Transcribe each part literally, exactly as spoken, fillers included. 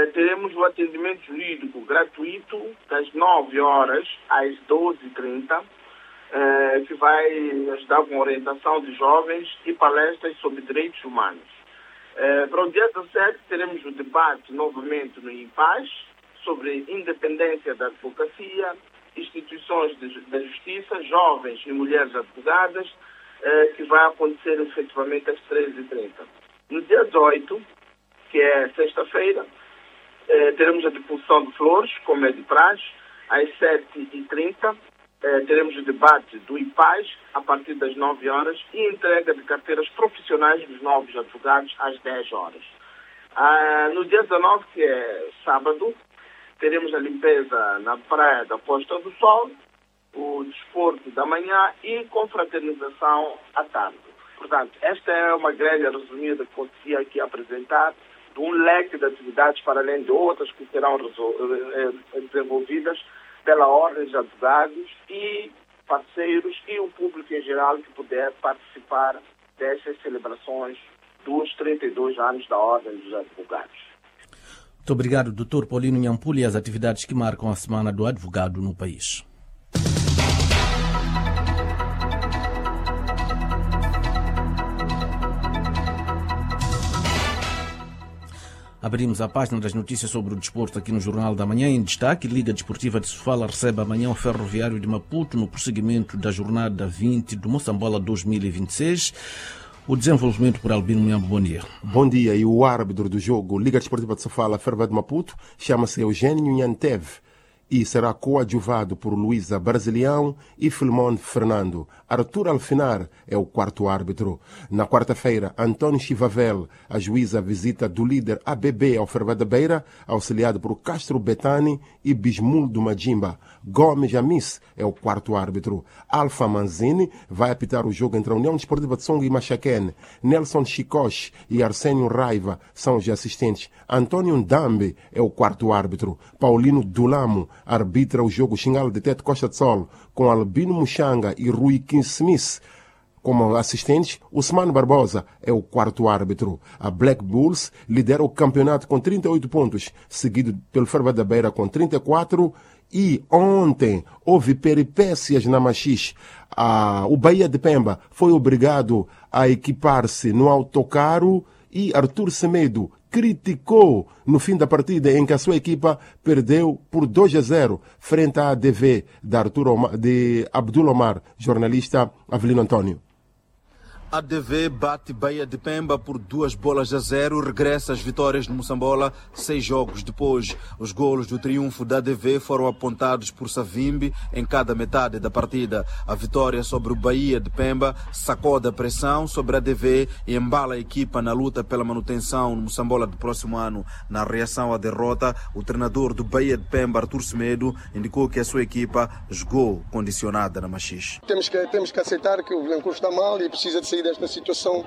teremos o atendimento jurídico gratuito das nove horas às doze e trinta, uh, que vai ajudar com orientação de jovens e palestras sobre direitos humanos. Uh, para o dia dezassete teremos o debate novamente no IMPAS sobre independência da advocacia, instituições de, da justiça, jovens e mulheres advogadas, uh, que vai acontecer efetivamente às treze e trinta. No dia dezoito, que é sexta-feira, eh, teremos a deposição de flores, como é de praxe, às sete e trinta. Eh, teremos o debate do IPAS, a partir das nove horas, e entrega de carteiras profissionais dos novos advogados, às dez horas. Ah, no dia dezenove, que é sábado, teremos a limpeza na praia da Posta do Sol, o desporto da manhã e confraternização à tarde. Portanto, esta é uma grelha resumida que consegui aqui apresentar, de um leque de atividades para além de outras que serão desenvolvidas pela Ordem de Advogados e parceiros e o público em geral que puder participar dessas celebrações dos trinta e dois anos da Ordem dos Advogados. Muito obrigado, doutor Paulino Nhampula, e as atividades que marcam a Semana do Advogado no país. Abrimos a página das notícias sobre o desporto aqui no Jornal da Manhã. Em destaque, Liga Desportiva de Sofala recebe amanhã o Ferroviário de Maputo no prosseguimento da jornada vinte do Moçambola dois mil e vinte e seis. O desenvolvimento por Albino Miambo, bom dia. Bom dia. E o árbitro do jogo Liga Desportiva de Sofala, Ferroviário de Maputo, chama-se Eugênio Nhantev e será coadjuvado por Luísa Brasilião e Filmon Fernando. Arthur Alfinar é o quarto árbitro. Na quarta-feira, António Chivavel, a juíza visita do líder A B B ao Ferroviário da Beira, auxiliado por Castro Betani e Bismuldo Majimba. Gomes Amis é o quarto árbitro. Alfa Manzini vai apitar o jogo entre a União Desportiva de Songo e Machaquene. Nelson Chicoche e Arsênio Raiva são os assistentes. Antônio Ndambe é o quarto árbitro. Paulino Dulamo arbitra o jogo Xingalo de Tete Costa de Sol, com Albino Muxanga e Rui Smith como assistentes. Usman Barbosa é o quarto árbitro. A Black Bulls lidera o campeonato com trinta e oito pontos, seguido pelo Ferroviário da Beira com trinta e quatro. E ontem houve peripécias na Machis. Ah, o Bahia de Pemba foi obrigado a equipar-se no autocarro e Arthur Semedo criticou no fim da partida em que a sua equipa perdeu por dois a zero frente à A D V de, Arthur Omar, de Abdul Omar, jornalista Avelino Antônio. A D V bate Bahia de Pemba por duas bolas a zero, regressa às vitórias no Moçambola seis jogos depois. Os golos do triunfo da A D V foram apontados por Savimbi em cada metade da partida. A vitória sobre o Bahia de Pemba sacode a pressão sobre a A D V e embala a equipa na luta pela manutenção no Moçambola do próximo ano. Na reação à derrota, o treinador do Bahia de Pemba, Arthur Semedo, indicou que a sua equipa jogou condicionada na Machis. Temos que, temos que aceitar que o Vilanculo está mal e precisa de sair desta situação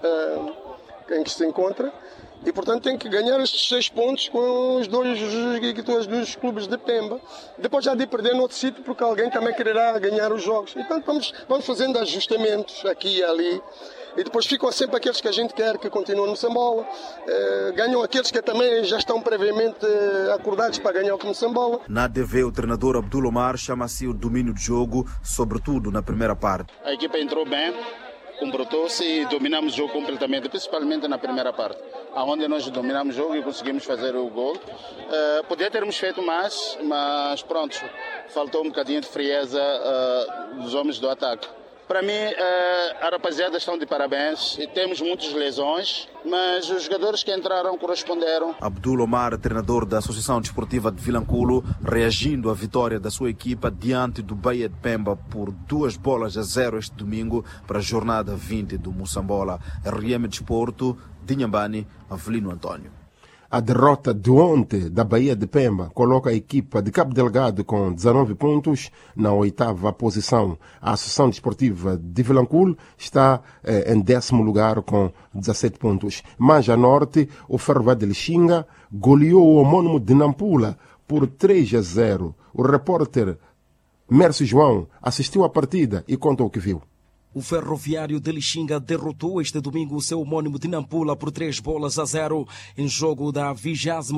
uh, em que se encontra e, portanto, tem que ganhar estes seis pontos com os dois, os dois clubes de Pemba. Depois já de perder no outro sítio, porque alguém também quererá ganhar os jogos. Então vamos, vamos fazendo ajustamentos aqui e ali. E depois ficam sempre aqueles que a gente quer que continuem no Moçambola. Uh, ganham aqueles que também já estão previamente uh, acordados para ganhar o Moçambola. Na A D V, o treinador Abdul Omar chama-se o domínio de jogo, sobretudo na primeira parte. A equipa entrou bem, comportou-se e dominamos o jogo completamente, principalmente na primeira parte, onde nós dominamos o jogo e conseguimos fazer o gol. Uh, podia termos feito mais, mas pronto, faltou um bocadinho de frieza uh, dos homens do ataque. Para mim, uh, a rapaziada estão de parabéns e temos muitas lesões, mas os jogadores que entraram corresponderam. Abdul Omar, treinador da Associação Desportiva de Vilanculo, reagindo à vitória da sua equipa diante do Bahia de Pemba por duas bolas a zero este domingo para a jornada vinte do Moçambola. R M Desporto, Dinhambane, Avelino Antônio. A derrota de ontem da Bahia de Pemba coloca a equipa de Cabo Delgado com dezanove pontos na oitava posição. A Associação Desportiva de Vilanculo está eh, em décimo lugar com dezassete pontos. Mais a norte, o Ferroviário de Lixinga goleou o homônimo de Nampula por três a zero. O repórter Mércio João assistiu à partida e conta o que viu. O Ferroviário de Lixinga derrotou este domingo o seu homônimo de Nampula por três bolas a zero em jogo da vigésima jornada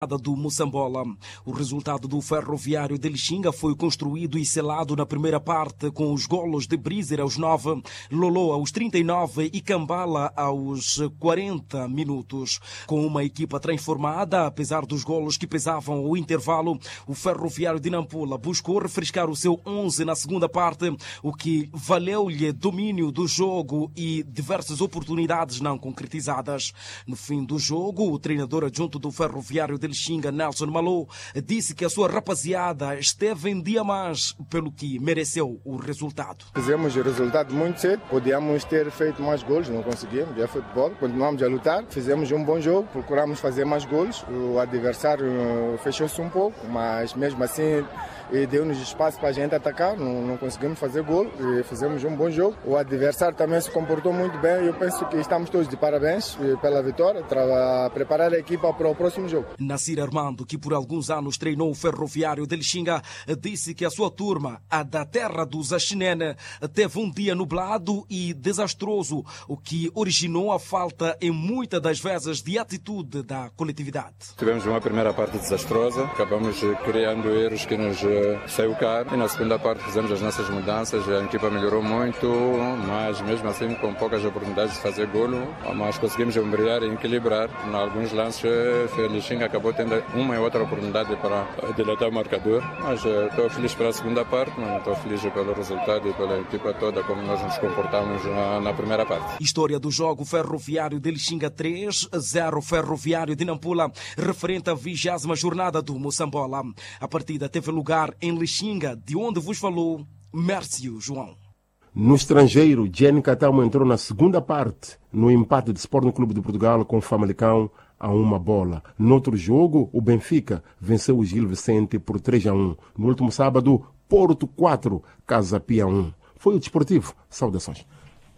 do Moçambola. O resultado do Ferroviário de Lixinga foi construído e selado na primeira parte com os golos de Brizer aos nove, Lolo aos trinta e nove e Cambala aos quarenta minutos. Com uma equipa transformada, apesar dos golos que pesavam o intervalo, o Ferroviário de Nampula buscou refrescar o seu onze na segunda parte, o que valeu-lhe domínio do jogo e diversas oportunidades não concretizadas. No fim do jogo, o treinador adjunto do Ferroviário de Lixinga, Nelson Malô, disse que a sua rapaziada esteve em dia mais, pelo que mereceu o resultado. Fizemos o resultado muito cedo, podíamos ter feito mais gols, não conseguimos, é futebol, continuamos a lutar, fizemos um bom jogo, procuramos fazer mais gols, o adversário fechou-se um pouco, mas mesmo assim deu-nos espaço para a gente atacar, não, não conseguimos fazer gol e fizemos um bom jogo. O adversário também se comportou muito bem e eu penso que estamos todos de parabéns pela vitória, para preparar a equipa para o próximo jogo. Nassir Armando, que por alguns anos treinou o Ferroviário de Lixinga, disse que a sua turma, a da terra dos Axinene, teve um dia nublado e desastroso, o que originou a falta em muitas das vezes de atitude da coletividade. Tivemos uma primeira parte desastrosa, acabamos criando erros que nos saiu caro e na segunda parte fizemos as nossas mudanças, a equipa melhorou muito, mas mesmo assim com poucas oportunidades de fazer golo, mas conseguimos embrear e equilibrar. Em alguns lances, o Lixinga acabou tendo uma e outra oportunidade para dilatar o marcador, mas estou feliz pela segunda parte, mas estou feliz pelo resultado e pela equipa toda, como nós nos comportamos na, na primeira parte. História do jogo: Ferroviário de Lixinga três a zero Ferroviário de Nampula, referente à vigésima jornada do Moçambola. A partida teve lugar em Lixinga, de onde vos falou Mércio João. No estrangeiro, Jenny Catamo entrou na segunda parte, no empate de Sporting Clube de Portugal com o Famalicão a uma bola. No outro jogo, o Benfica venceu o Gil Vicente por três a um. No último sábado, Porto quatro, Casa Pia um. Foi o Desportivo. Saudações.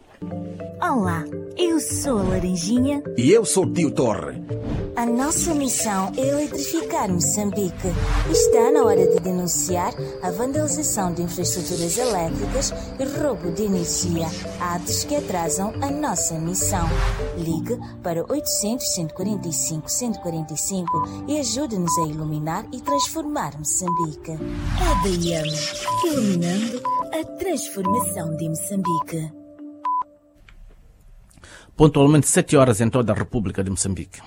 Olá, eu sou a Laranjinha. E eu sou o Tio Torre. A nossa missão é eletrificar Moçambique. Está na hora de denunciar a vandalização de infraestruturas elétricas e roubo de energia, atos que atrasam a nossa missão. Ligue para oitocentos, cento e quarenta e cinco, cento e quarenta e cinco e ajude-nos a iluminar e transformar Moçambique. A D M, iluminando a transformação de Moçambique. Pontualmente sete horas em toda a República de Moçambique.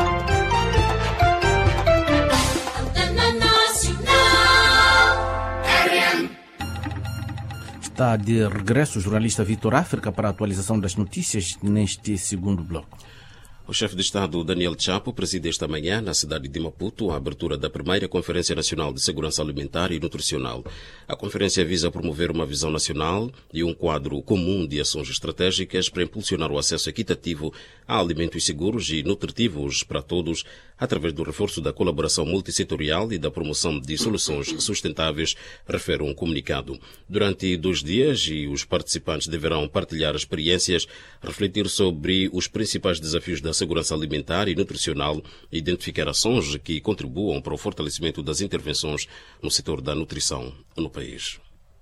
Está de regresso o jornalista Vitor África para a atualização das notícias neste segundo bloco. O chefe de Estado, Daniel Chapo, preside esta manhã, na cidade de Maputo, a abertura da primeira Conferência Nacional de Segurança Alimentar e Nutricional. A conferência visa promover uma visão nacional e um quadro comum de ações estratégicas para impulsionar o acesso equitativo a alimentos seguros e nutritivos para todos, através do reforço da colaboração multissetorial e da promoção de soluções sustentáveis, refere um comunicado. Durante dois dias, e os participantes deverão partilhar experiências, refletir sobre os principais desafios da segurança alimentar e nutricional e identificar ações que contribuam para o fortalecimento das intervenções no setor da nutrição no país.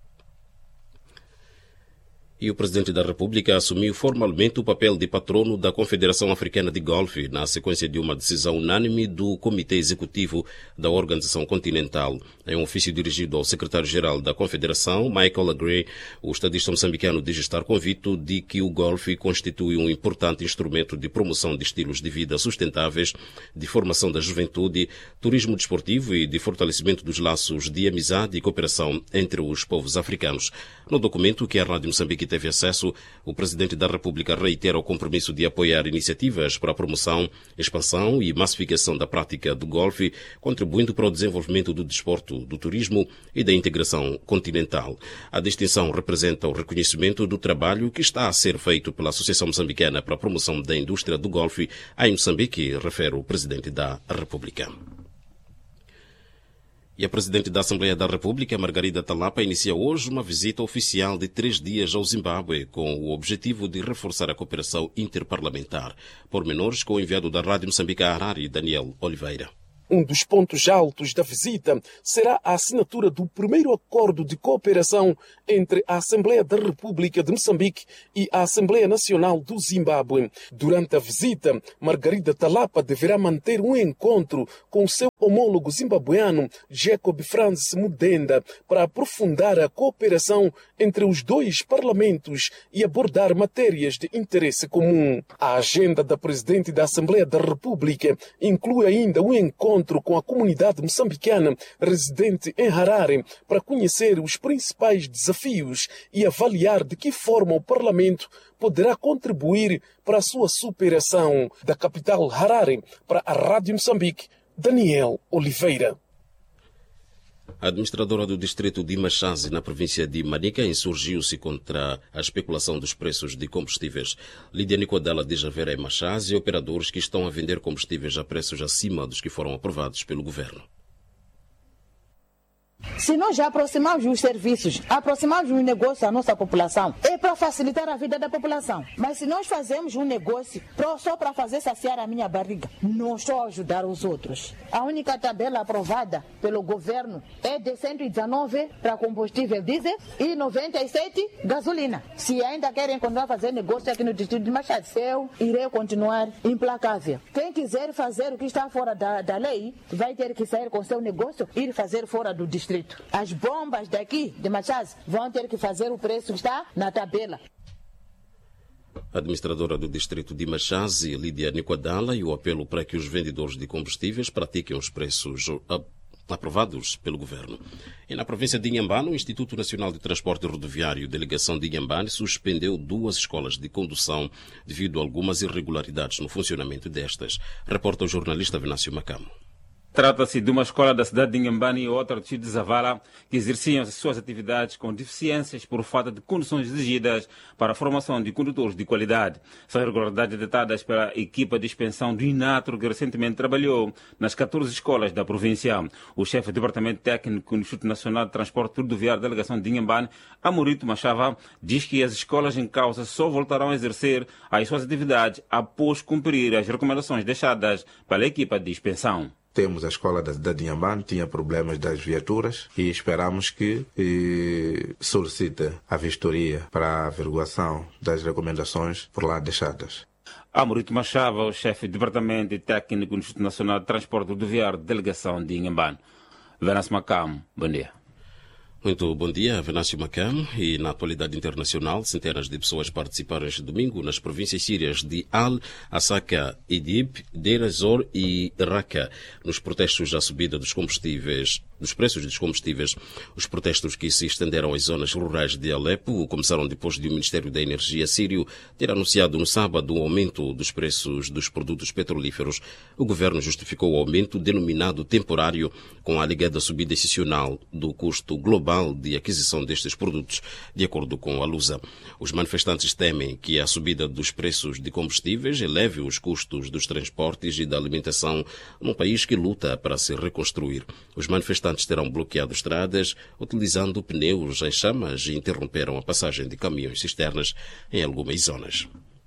E o Presidente da República assumiu formalmente o papel de patrono da Confederação Africana de Golfe, na sequência de uma decisão unânime do Comitê Executivo da Organização Continental. Em um ofício dirigido ao secretário-geral da Confederação, Michael Agrey, o estadista moçambicano diz estar convicto de que o golfe constitui um importante instrumento de promoção de estilos de vida sustentáveis, de formação da juventude, turismo desportivo e de fortalecimento dos laços de amizade e cooperação entre os povos africanos. No documento que a Rádio Moçambique teve acesso, o Presidente da República reitera o compromisso de apoiar iniciativas para a promoção, expansão e massificação da prática do golfe, contribuindo para o desenvolvimento do desporto, do turismo e da integração continental. A distinção representa o reconhecimento do trabalho que está a ser feito pela Associação Moçambicana para a Promoção da Indústria do Golfe em Moçambique, refere o Presidente da República. E a Presidente da Assembleia da República, Margarida Talapa, inicia hoje uma visita oficial de três dias ao Zimbábue, com o objetivo de reforçar a cooperação interparlamentar. Pormenores com o enviado da Rádio Moçambique a Harare, Daniel Oliveira. Um dos pontos altos da visita será a assinatura do primeiro acordo de cooperação entre a Assembleia da República de Moçambique e a Assembleia Nacional do Zimbábue. Durante a visita, Margarida Talapa deverá manter um encontro com o seu homólogo zimbabueano Jacob Francis Mudenda para aprofundar a cooperação entre os dois parlamentos e abordar matérias de interesse comum. A agenda da Presidente da Assembleia da República inclui ainda um encontro com a comunidade moçambicana residente em Harare para conhecer os principais desafios e avaliar de que forma o Parlamento poderá contribuir para a sua superação. Da capital Harare, para a Rádio Moçambique, Daniel Oliveira. A administradora do distrito de Machaze, na província de Manica, insurgiu-se contra a especulação dos preços de combustíveis. Lídia Nicodela diz haver em Machaze operadores que estão a vender combustíveis a preços acima dos que foram aprovados pelo governo. Se nós já aproximamos os serviços, aproximamos os negócios à nossa população, é para facilitar a vida da população. Mas se nós fazemos um negócio só para fazer saciar a minha barriga, não estou a ajudar os outros. A única tabela aprovada pelo governo é de cento e dezenove para combustível diesel e noventa e sete gasolina. Se ainda querem continuar a fazer negócio aqui no distrito de Machado, eu irei continuar implacável. Quem quiser fazer o que está fora da, da lei, vai ter que sair com seu negócio e ir fazer fora do distrito. As bombas daqui de Machaze vão ter que fazer o preço que está na tabela. A administradora do distrito de Machaze, Lídia Nicodala, e o apelo para que os vendedores de combustíveis pratiquem os preços aprovados pelo governo. E na província de Inhambane, o Instituto Nacional de Transporte Rodoviário, delegação de Inhambane, suspendeu duas escolas de condução devido a algumas irregularidades no funcionamento destas. Reporta o jornalista Venâncio Macamo. Trata-se de uma escola da cidade de Inhambane e outra do distrito de Zavala, que exerciam as suas atividades com deficiências por falta de condições exigidas para a formação de condutores de qualidade. São irregularidades detadas pela equipa de inspeção do INATRO, que recentemente trabalhou nas catorze escolas da província. O chefe do Departamento Técnico do Instituto Nacional de Transporte Rodoviário da delegação de Inhambane, Amorito Machava, diz que as escolas em causa só voltarão a exercer as suas atividades após cumprir as recomendações deixadas pela equipa de inspeção. Temos a escola da cidade de Inhambane, tinha problemas das viaturas e esperamos que e, solicite a vistoria para a averiguação das recomendações por lá deixadas. Amorito Machava, o chefe do Departamento Técnico do Instituto Nacional de Transporte Rodoviário, delegação de Inhambane. Venâncio Macamo, bom dia. Muito bom dia, Venâncio Macamo. E na atualidade internacional, centenas de pessoas participaram este domingo nas províncias sírias de Al, Asaka, Idlib, Deir ez-Zor e Raqqa, nos protestos à subida dos combustíveis, dos preços dos combustíveis. Os protestos, que se estenderam às zonas rurais de Alepo, começaram depois de o Ministério da Energia sírio ter anunciado no sábado um aumento dos preços dos produtos petrolíferos. O governo justificou o aumento, denominado temporário, com a alegada subida excepcional do custo global de aquisição destes produtos, de acordo com a Lusa. Os manifestantes temem que a subida dos preços de combustíveis eleve os custos dos transportes e da alimentação num país que luta para se reconstruir. Os manifestantes terão bloqueado estradas, utilizando pneus em chamas, e interromperam a passagem de caminhões cisternas em algumas zonas.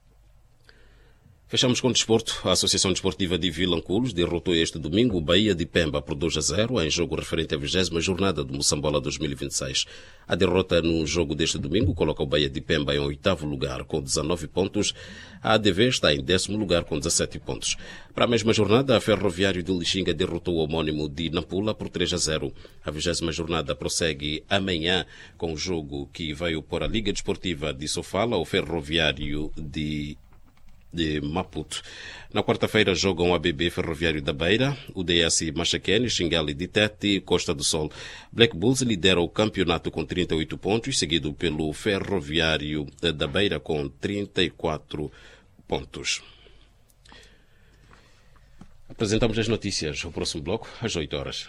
Fechamos com o desporto. A Associação Desportiva de Vilanculos derrotou este domingo o Bahia de Pemba por dois a zero em jogo referente à vigésima jornada do Moçambola dois mil e vinte e seis. A derrota no jogo deste domingo coloca o Bahia de Pemba em oitavo lugar com dezanove pontos. A A D V está em décimo lugar com dezassete pontos. Para a mesma jornada, a Ferroviário de Lixinga derrotou o homónimo de Nampula por três a zero. A vigésima jornada prossegue amanhã com o jogo que vai opor a Liga Desportiva de Sofala ao Ferroviário de de Maputo. Na quarta-feira jogam o A B B Ferroviário da Beira, o D S Machaquene, Xingali de Tete e Costa do Sol. Black Bulls lidera o campeonato com trinta e oito pontos, seguido pelo Ferroviário da Beira com trinta e quatro pontos. Apresentamos as notícias. O próximo bloco, às oito horas.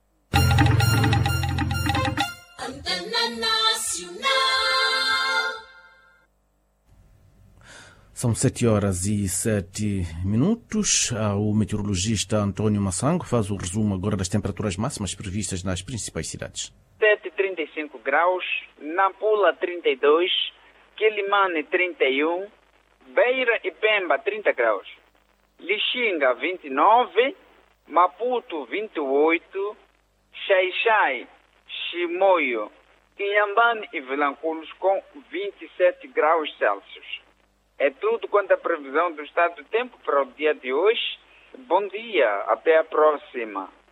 São sete horas e sete minutos. O meteorologista António Massango faz o resumo agora das temperaturas máximas previstas nas principais cidades. Tete, trinta e cinco graus, Nampula, trinta e dois, Quilimane, trinta e um, Beira e Pemba, trinta graus, Lixinga, vinte e nove, Maputo, vinte e oito, Xai-Xai, Chimoio, Inhambane e Vilanculos com vinte e sete graus Celsius. É tudo quanto à previsão do estado do tempo para o dia de hoje. Bom dia, até a próxima.